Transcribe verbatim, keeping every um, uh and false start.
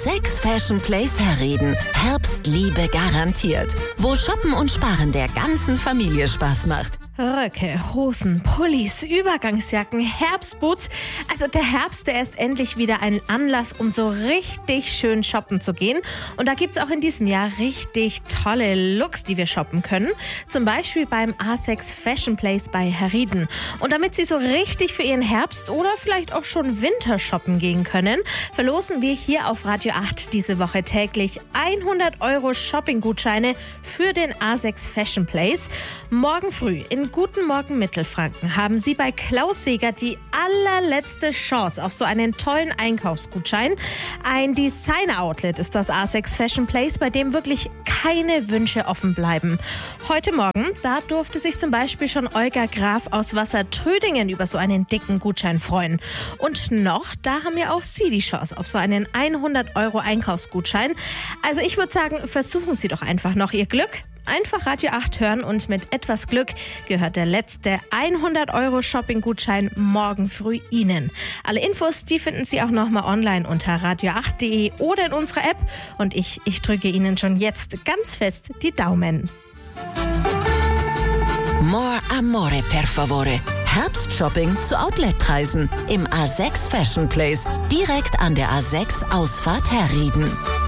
sechs Fashion Place Herrieden. Herbstliebe garantiert. Wo Shoppen und Sparen der ganzen Familie Spaß macht. Röcke, Hosen, Pullis, Übergangsjacken, Herbstboots. Also der Herbst, der ist endlich wieder ein Anlass, um so richtig schön shoppen zu gehen. Und da gibt's auch in diesem Jahr richtig tolle Looks, die wir shoppen können. Zum Beispiel beim A sechs Fashion Place bei Herrieden. Und damit Sie so richtig für Ihren Herbst oder vielleicht auch schon Winter shoppen gehen können, verlosen wir hier auf Radio acht diese Woche täglich hundert Euro Shopping-Gutscheine für den A sechs Fashion Place. Morgen früh in Guten Morgen Mittelfranken haben Sie bei Klaus Seger die allerletzte Chance auf so einen tollen Einkaufsgutschein. Ein Designer-Outlet ist das A sechs Fashion Place, bei dem wirklich keine Wünsche offen bleiben. Heute Morgen, da durfte sich zum Beispiel schon Olga Graf aus Wassertrödingen über so einen dicken Gutschein freuen. Und noch, da haben ja auch Sie die Chance auf so einen hundert Euro Einkaufsgutschein. Also ich würde sagen, versuchen Sie doch einfach noch Ihr Glück. Einfach Radio acht hören und mit etwas Glück gehört der letzte hundert Euro Shopping-Gutschein morgen früh Ihnen. Alle Infos, die finden Sie auch nochmal online unter radio acht punkt de oder in unserer App. Und ich, ich drücke Ihnen schon jetzt ganz fest die Daumen. More amore, per favore. Herbstshopping zu Outletpreisen im A sechs Fashion Place, direkt an der A sechs Ausfahrt Herrieden.